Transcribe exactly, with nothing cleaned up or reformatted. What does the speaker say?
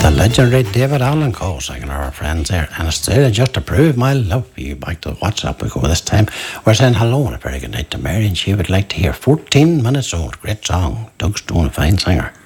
The legendary David Allen Coe singing our friends there. And Australia, just to prove my love for you, back to WhatsApp we go this time. We're saying hello and a very good night to Mary, and she would like to hear fourteen minutes old. Great song. Doug Stone, a fine singer.